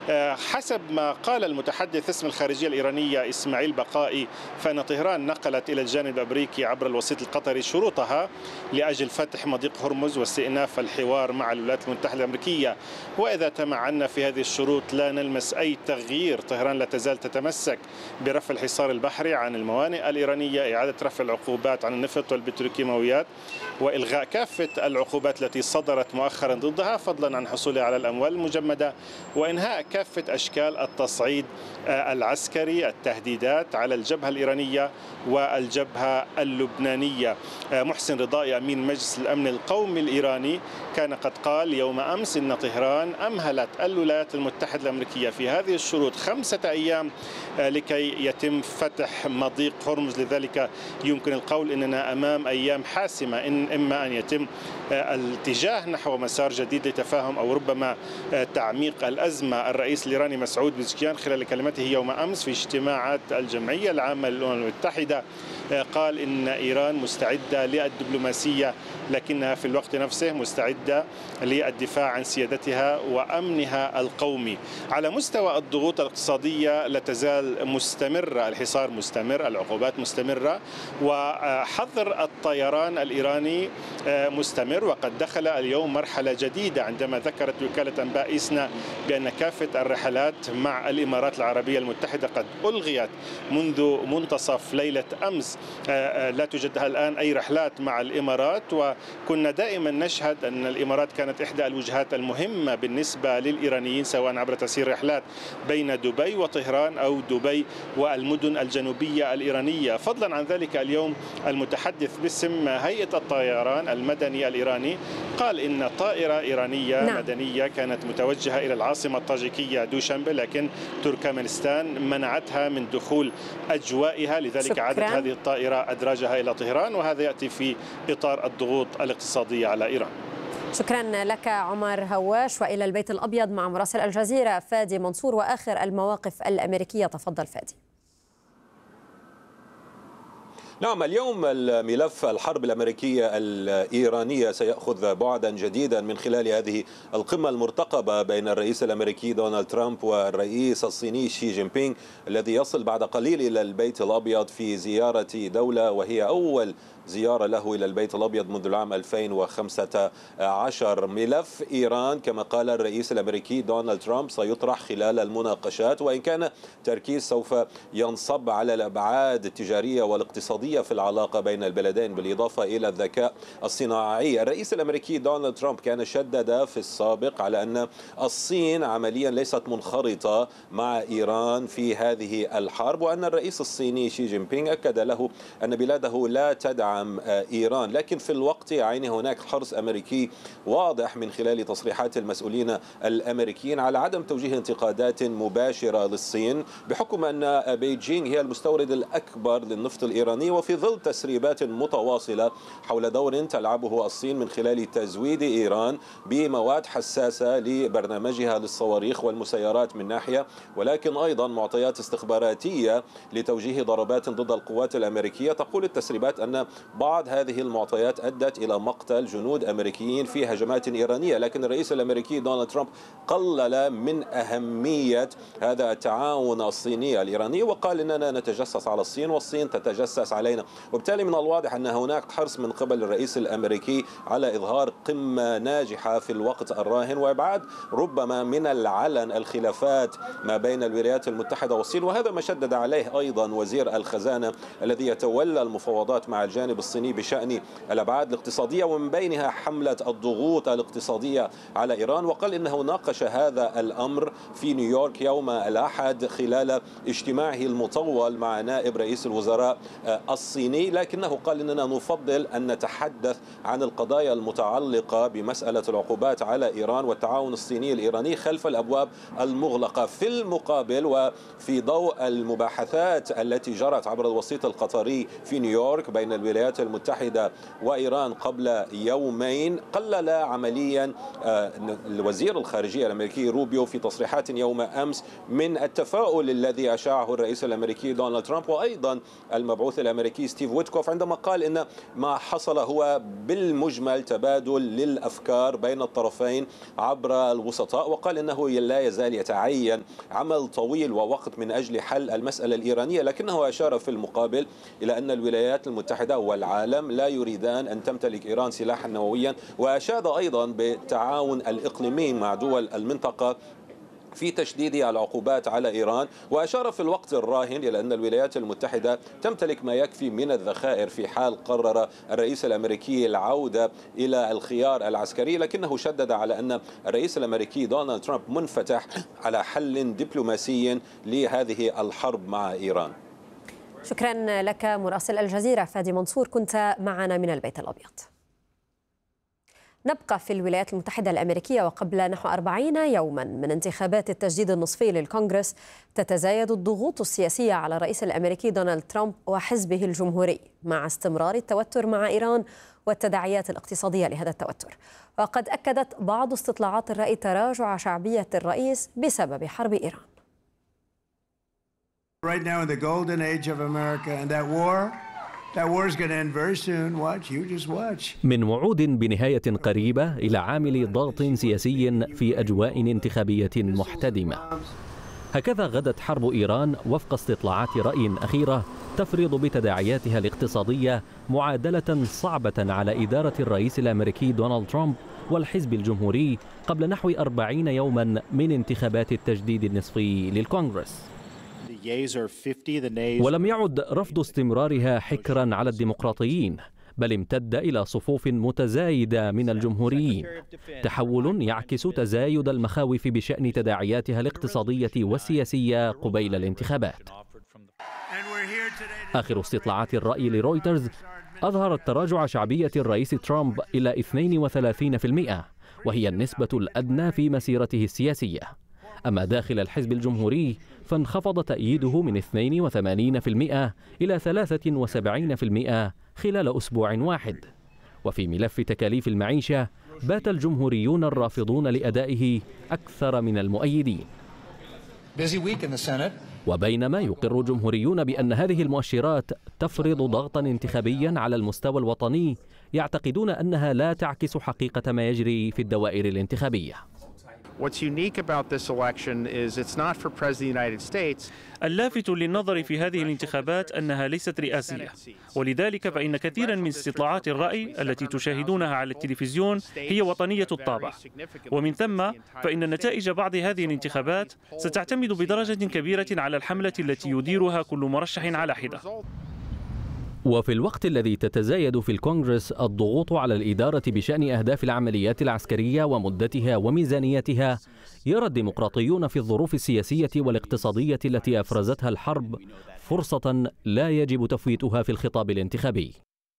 حسب ما قال المتحدث اسم الخارجية الإيرانية إسماعيل بقائي، فإن طهران نقلت إلى الجانب الأمريكي عبر الوسيط القطري شروطها لأجل فتح مضيق هرمز واستئناف الحوار مع الولايات المتحدة الأمريكية. وإذا تمعنا في هذه الشروط لا نلمس أي تغيير. طهران لا تزال تتمسك برفع الحصار البحري عن الموانئ الإيرانية، إعادة رفع العقوبات عن النفط والبتروكيماويات، وإلغاء كافة العقوبات التي صدرت مؤخرا ضدها، فضلا عن حصولها على الأموال المجمدة، وإنهاء كافة أشكال التصعيد العسكري، التهديدات على الجبهة الإيرانية والجبهة اللبنانية. محسن رضائي أمين مجلس الأمن القومي الإيراني كان قد قال يوم أمس إن طهران أمهلت الولايات المتحدة الأمريكية في هذه الشروط 5 أيام لكي يتم فتح مضيق هرمز. لذلك يمكن القول أننا أمام أيام حاسمة، إما أن يتم الاتجاه نحو مسار جديد لتفاهم أو ربما تعميق الأزمة. الرئيس الإيراني مسعود بزكيان خلال كلمته يوم أمس في اجتماعات الجمعية العامة للأمم المتحدة قال إن إيران مستعدة للدبلوماسية، لكنها في الوقت نفسه مستعدة للدفاع عن سيادتها وأمنها القومي. على مستوى الضغوط الاقتصادية لا تزال مستمرة، الحصار مستمر، العقوبات مستمرة، وحظر الطيران الإيراني مستمر. وقد دخل اليوم مرحلة جديدة عندما ذكرت وكالة أنباء إيسنا بأن كافة الرحلات مع الإمارات العربية المتحدة قد ألغيت منذ منتصف ليلة أمس. لا توجد الآن أي رحلات مع الإمارات، وكنا دائما نشهد أن الإمارات كانت إحدى الوجهات المهمة بالنسبة للإيرانيين، سواء عبر تسيير رحلات بين دبي وطهران أو دبي والمدن الجنوبية الإيرانية. فضلا عن ذلك اليوم المتحدث باسم هيئة الطيران المدني الإيراني قال إن طائرة إيرانية مدنية كانت متوجهة إلى العاصمة الطاجيكية دوشنبه، لكن تركمانستان منعتها من دخول أجوائها، لذلك عادت هذه الطائرة أدراجها إلى طهران، وهذا يأتي في إطار الضغوط الاقتصادية على إيران. شكرا لك عمر هواش. وإلى البيت الأبيض مع مراسل الجزيرة فادي منصور وآخر المواقف الأمريكية. تفضل فادي. نعم، اليوم الملف الحرب الأمريكية الإيرانية سيأخذ بعدا جديدا من خلال هذه القمة المرتقبة بين الرئيس الأمريكي دونالد ترامب والرئيس الصيني شي جين بينغ، الذي يصل بعد قليل إلى البيت الأبيض في زيارة دولة وهي أول زيارة له إلى البيت الأبيض منذ العام 2015. ملف إيران كما قال الرئيس الأمريكي دونالد ترامب سيطرح خلال المناقشات، وإن كان تركيز سوف ينصب على الأبعاد التجارية والاقتصادية في العلاقة بين البلدين بالإضافة إلى الذكاء الصناعي. الرئيس الأمريكي دونالد ترامب كان شدد في السابق على أن الصين عمليا ليست منخرطة مع إيران في هذه الحرب، وأن الرئيس الصيني شي جين بينغ أكد له أن بلاده لا تدعم إيران. لكن في الوقت عينه هناك حرص أمريكي واضح من خلال تصريحات المسؤولين الأمريكيين على عدم توجيه انتقادات مباشرة للصين، بحكم أن بيجينغ هي المستورد الأكبر للنفط الإيراني، وفي ظل تسريبات متواصلة حول دور تلعبه الصين من خلال تزويد إيران بمواد حساسة لبرنامجها للصواريخ والمسيرات من ناحية، ولكن أيضا معطيات استخباراتية لتوجيه ضربات ضد القوات الأمريكية. تقول التسريبات أن بعض هذه المعطيات أدت إلى مقتل جنود أمريكيين في هجمات إيرانية، لكن الرئيس الأمريكي دونالد ترامب قلل من أهمية هذا التعاون الصيني الإيراني، وقال إننا نتجسس على الصين والصين تتجسس علينا. وبالتالي من الواضح أن هناك حرص من قبل الرئيس الأمريكي على إظهار قمة ناجحة في الوقت الراهن، وإبعاد ربما من العلن الخلافات ما بين الولايات المتحدة والصين. وهذا ما شدد عليه أيضا وزير الخزانة الذي يتولى المفاوضات مع الجانب الصيني بشأن الأبعاد الاقتصادية ومن بينها حملة الضغوط الاقتصادية على إيران، وقال إنه ناقش هذا الأمر في نيويورك يوم الأحد خلال اجتماعه المطول مع نائب رئيس الوزراء الصيني، لكنه قال إننا نفضل أن نتحدث عن القضايا المتعلقة بمسألة العقوبات على إيران والتعاون الصيني الإيراني خلف الأبواب المغلقة. في المقابل وفي ضوء المباحثات التي جرت عبر الوسيط القطري في نيويورك بين الولايات المتحدة وإيران قبل يومين، قلل عمليا وزير الخارجية الأمريكي روبيو في تصريحات يوم أمس من التفاؤل الذي أشاعه الرئيس الأمريكي دونالد ترامب وأيضا المبعوث الأمريكي الأمريكي ستيف ويتكوف عندما قال إن ما حصل هو بالمجمل تبادل للأفكار بين الطرفين عبر الوسطاء، وقال إنه لا يزال يتعين عمل طويل ووقت من أجل حل المسألة الإيرانية، لكنه أشار في المقابل إلى أن الولايات المتحدة والعالم لا يريدان أن تمتلك إيران سلاحا نوويا، وأشاد أيضا بالتعاون الإقليمي مع دول المنطقة في تشديد العقوبات على إيران، وأشار في الوقت الراهن إلى أن الولايات المتحدة تمتلك ما يكفي من الذخائر في حال قرر الرئيس الأمريكي العودة إلى الخيار العسكري، لكنه شدد على أن الرئيس الأمريكي دونالد ترامب منفتح على حل دبلوماسي لهذه الحرب مع إيران. شكرا لك مراسل الجزيرة فادي منصور، كنت معنا من البيت الأبيض. نبقى في الولايات المتحدة الأمريكية، وقبل نحو 40 يوما من انتخابات التجديد النصفي للكونغرس تتزايد الضغوط السياسية على الرئيس الأمريكي دونالد ترامب وحزبه الجمهوري مع استمرار التوتر مع إيران والتداعيات الاقتصادية لهذا التوتر. وقد أكدت بعض استطلاعات الرأي تراجع شعبية الرئيس بسبب حرب إيران. Right now in the golden age of America, and that war is going to end very soon. You just watch. من وعود بنهاية قريبة إلى عامل ضغط سياسي في أجواء انتخابية محتدمة. هكذا غدت حرب إيران وفق استطلاعات رأي أخيرة تفرض بتداعياتها الاقتصادية معادلة صعبة على إدارة الرئيس الأمريكي دونالد ترامب والحزب الجمهوري قبل نحو 40 يوما من انتخابات التجديد النصفي للكونغرس. ولم يعد رفض استمرارها حكرا على الديمقراطيين، بل امتد إلى صفوف متزايدة من الجمهوريين، تحول يعكس تزايد المخاوف بشأن تداعياتها الاقتصادية والسياسية قبيل الانتخابات. آخر استطلاعات الرأي لرويترز أظهرت تراجع شعبية الرئيس ترامب إلى 32%، وهي النسبة الأدنى في مسيرته السياسية. أما داخل الحزب الجمهوري فانخفض تأييده من 82% إلى 73% خلال أسبوع واحد. وفي ملف تكاليف المعيشة بات الجمهوريون الرافضون لأدائه أكثر من المؤيدين. وبينما يقر الجمهوريون بأن هذه المؤشرات تفرض ضغطا انتخابيا على المستوى الوطني، يعتقدون أنها لا تعكس حقيقة ما يجري في الدوائر الانتخابية. اللافت للنظر في هذه الانتخابات أنها ليست رئاسية، ولذلك فإن كثيرا من استطلاعات الرأي التي تشاهدونها على التلفزيون هي وطنية الطابع، ومن ثم فإن نتائج بعض هذه الانتخابات ستعتمد بدرجة كبيرة على الحملة التي يديرها كل مرشح على حدة. وفي الوقت الذي تتزايد في الكونغرس الضغوط على الإدارة بشأن أهداف العمليات العسكرية ومدتها وميزانيتها، يرى الديمقراطيون في الظروف السياسية والاقتصادية التي أفرزتها الحرب فرصة لا يجب تفويتها في الخطاب الانتخابي.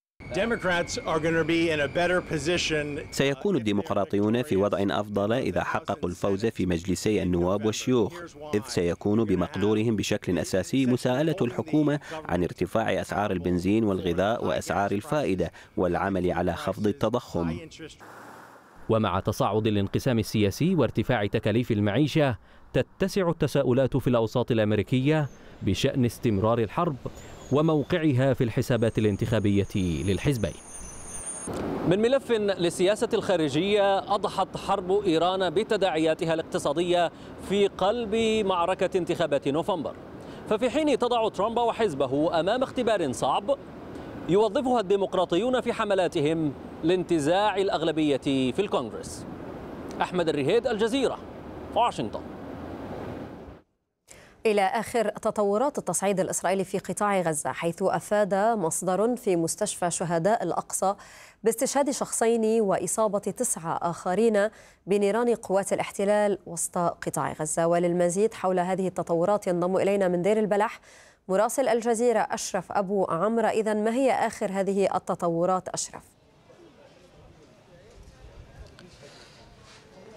سيكون الديمقراطيون في وضع أفضل إذا حققوا الفوز في مجلسي النواب والشيوخ، إذ سيكون بمقدورهم بشكل أساسي مساءلة الحكومة عن ارتفاع أسعار البنزين والغذاء وأسعار الفائدة والعمل على خفض التضخم. ومع تصاعد الانقسام السياسي وارتفاع تكاليف المعيشة، تتسع التساؤلات في الأوساط الأمريكية بشأن استمرار الحرب وموقعها في الحسابات الانتخابية للحزبين. من ملف للسياسة الخارجية، أضحت حرب إيران بتداعياتها الاقتصادية في قلب معركة انتخابات نوفمبر. ففي حين تضع ترامب وحزبه أمام اختبار صعب، يوظفها الديمقراطيون في حملاتهم لانتزاع الأغلبية في الكونغرس. أحمد الرهيد، الجزيرة، واشنطن. إلى آخر تطورات التصعيد الإسرائيلي في قطاع غزة، حيث أفاد مصدر في مستشفى شهداء الأقصى باستشهاد شخصين وإصابة 9 آخرين بنيران قوات الاحتلال وسط قطاع غزة. وللمزيد حول هذه التطورات ينضم إلينا من دير البلح مراسل الجزيرة أشرف أبو عمرو. إذن ما هي آخر هذه التطورات أشرف؟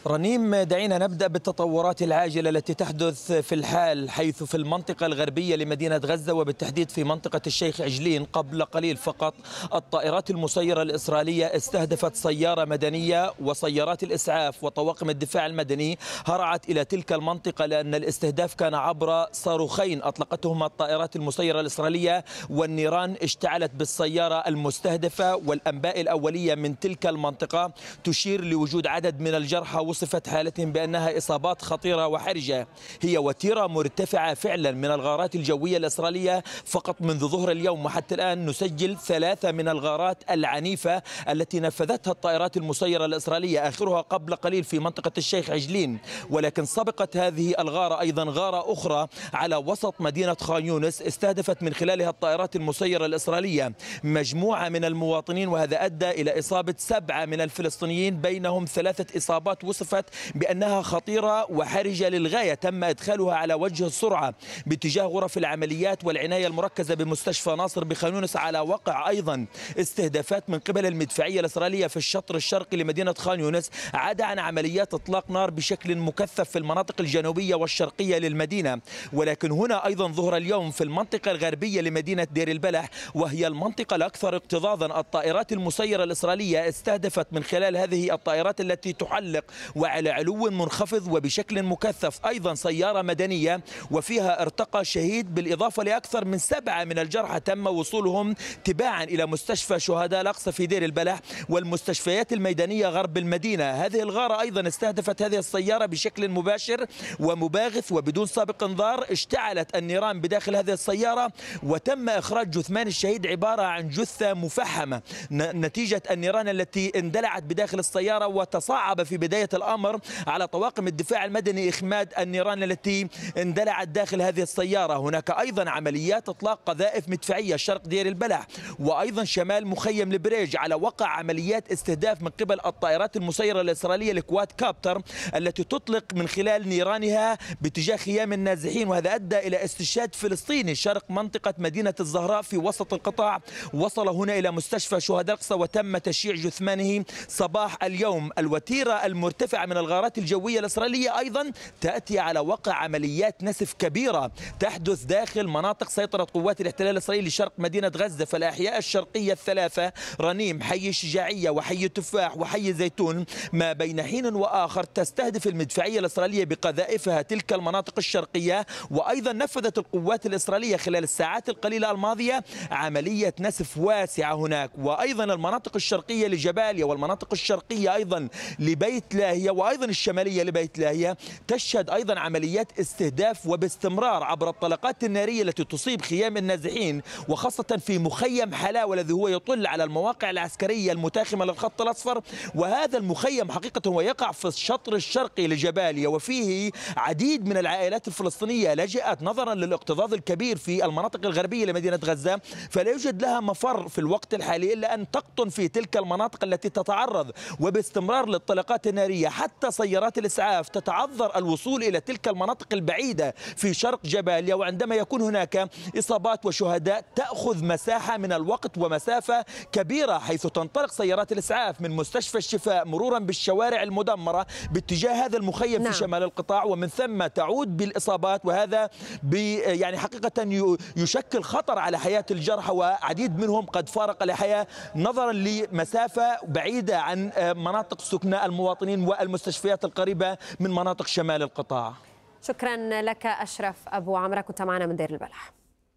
رنيم، دعينا نبدأ بالتطورات العاجلة التي تحدث في الحال، حيث في المنطقة الغربية لمدينة غزة وبالتحديد في منطقة الشيخ عجلين قبل قليل فقط الطائرات المسيرة الإسرائيلية استهدفت سيارة مدنية، وسيارات الإسعاف وطواقم الدفاع المدني هرعت إلى تلك المنطقة لأن الاستهداف كان عبر صاروخين أطلقتهما الطائرات المسيرة الإسرائيلية، والنيران اشتعلت بالسيارة المستهدفة. والأنباء الأولية من تلك المنطقة تشير لوجود عدد من الجرحى وصفت حالتهم بأنها إصابات خطيرة وحرجة. هي وتيرة مرتفعة فعلا من الغارات الجوية الإسرائيلية. فقط منذ ظهر اليوم وحتى الآن نسجل 3 من الغارات العنيفة التي نفذتها الطائرات المسيرة الإسرائيلية، آخرها قبل قليل في منطقة الشيخ عجلين. ولكن سبقت هذه الغارة أيضا غارة أخرى على وسط مدينة خان يونس استهدفت من خلالها الطائرات المسيرة الإسرائيلية مجموعة من المواطنين، وهذا أدى إلى إصابة 7 من الفلسطينيين، بينهم 3 إصابات وصفت بأنها خطيرة وحرجة للغاية. تم إدخالها على وجه السرعة باتجاه غرف العمليات والعناية المركزة بمستشفى ناصر بخان يونس، على وقع أيضا استهدافات من قبل المدفعية الإسرائيلية في الشطر الشرقي لمدينة خان يونس، عدا عن عمليات إطلاق نار بشكل مكثف في المناطق الجنوبية والشرقية للمدينة. ولكن هنا أيضا ظهر اليوم في المنطقة الغربية لمدينة دير البلح، وهي المنطقة الأكثر اكتظاظا، الطائرات المسيرة الإسرائيلية استهدفت من خلال هذه الطائرات التي تحلق وعلى علو منخفض وبشكل مكثف أيضا سيارة مدنية، وفيها ارتقى شهيد، بالإضافة لأكثر من 7 من الجرحى تم وصولهم تباعا إلى مستشفى شهداء الأقصى في دير البلح والمستشفيات الميدانية غرب المدينة. هذه الغارة أيضا استهدفت هذه السيارة بشكل مباشر ومباغث وبدون سابق انذار. اشتعلت النيران بداخل هذه السيارة وتم إخراج جثمان الشهيد، عبارة عن جثة مفحمة نتيجة النيران التي اندلعت بداخل السيارة. وتصعب في بداية الأمر على طواقم الدفاع المدني إخماد النيران التي اندلعت داخل هذه السيارة. هناك أيضا عمليات إطلاق قذائف مدفعية شرق دير البلح وأيضا شمال مخيم البريج، على وقع عمليات استهداف من قبل الطائرات المسيرة الإسرائيلية الكواد كابتر التي تطلق من خلال نيرانها باتجاه خيام النازحين، وهذا أدى إلى استشهاد فلسطيني شرق منطقة مدينة الزهراء في وسط القطاع. وصل هنا إلى مستشفى شهداء الأقصى وتم تشييع جثمانه صباح اليوم. الوتيرة المرتفعة من الغارات الجوية الإسرائيلية أيضا تأتي على وقع عمليات نسف كبيرة تحدث داخل مناطق سيطرة قوات الاحتلال الإسرائيلي شرق مدينة غزة. فالأحياء الشرقية ال3 رنيم، حي الشجاعية وحي التفاح وحي زيتون ما بين حين وآخر تستهدف المدفعية الإسرائيلية بقذائفها تلك المناطق الشرقية. وأيضا نفذت القوات الإسرائيلية خلال الساعات القليلة الماضية عملية نسف واسعة هناك. وأيضا المناطق الشرقية لجباليا والمناطق الشرقية أيضا لبيت لاهية وأيضا الشمالية لبيت لاهية تشهد أيضا عمليات استهداف وباستمرار عبر الطلقات النارية التي تصيب خيام النازحين، وخاصة في مخيم حلاوة الذي هو يطل على المواقع العسكرية المتاخمة للخط الأصفر. وهذا المخيم حقيقة هو يقع في الشطر الشرقي لجباليا، وفيه عديد من العائلات الفلسطينية لجأت نظرا للاكتظاظ الكبير في المناطق الغربية لمدينة غزة، فلا يوجد لها مفر في الوقت الحالي إلا أن تقطن في تلك المناطق التي تتعرض وباستمرار للطلقات النارية. حتى سيارات الإسعاف تتعذر الوصول إلى تلك المناطق البعيدة في شرق جباليا، وعندما يكون هناك إصابات وشهداء تأخذ مساحة من الوقت ومسافة كبيرة، حيث تنطلق سيارات الإسعاف من مستشفى الشفاء مرورا بالشوارع المدمرة باتجاه هذا المخيم في شمال القطاع، ومن ثم تعود بالإصابات. وهذا يعني حقيقة يشكل خطر على حياة الجرحى، وعديد منهم قد فارق الحياة نظرا لمسافة بعيدة عن مناطق سكن المواطنين والمستشفيات القريبة من مناطق شمال القطاع. شكرا لك أشرف أبو عمرة، كنت معنا من دير البلح.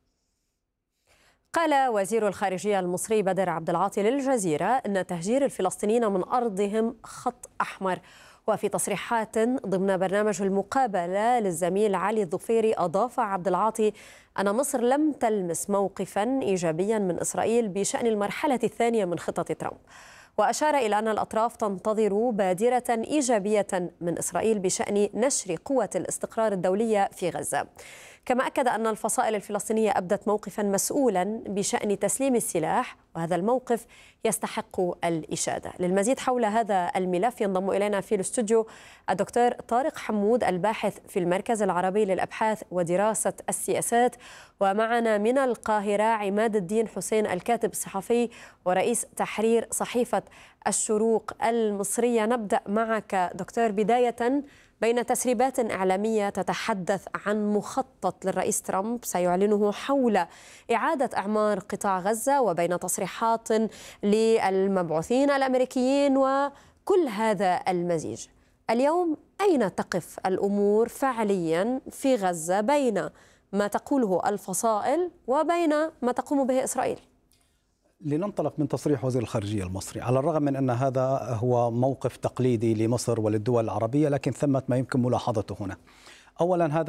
قال وزير الخارجية المصري بدر عبد العاطي للجزيرة أن تهجير الفلسطينيين من أرضهم خط أحمر. وفي تصريحات ضمن برنامج المقابلة للزميل علي الظفيري أضاف عبد العاطي أن مصر لم تلمس موقفا إيجابيا من إسرائيل بشأن المرحلة الثانية من خطة ترامب، وأشار إلى أن الأطراف تنتظر بادرة إيجابية من إسرائيل بشأن نشر قوة الاستقرار الدولية في غزة. كما أكد أن الفصائل الفلسطينية أبدت موقفا مسؤولا بشأن تسليم السلاح، وهذا الموقف يستحق الإشادة. للمزيد حول هذا الملف ينضم إلينا في الاستوديو الدكتور طارق حمود الباحث في المركز العربي للأبحاث ودراسة السياسات، ومعنا من القاهرة عماد الدين حسين الكاتب الصحفي ورئيس تحرير صحيفة صحيفة الشروق المصرية. نبدأ معك دكتور بداية بين تسريبات إعلامية تتحدث عن مخطط للرئيس ترامب سيعلنه حول إعادة إعمار قطاع غزة، وبين تصريحات للمبعوثين الأمريكيين وكل هذا المزيج. اليوم أين تقف الأمور فعليا في غزة بين ما تقوله الفصائل وبين ما تقوم به إسرائيل؟ لننطلق من تصريح وزير الخارجية المصري، على الرغم من أن هذا هو موقف تقليدي لمصر وللدول العربية، لكن ثمة ما يمكن ملاحظته هنا. أولا، هذا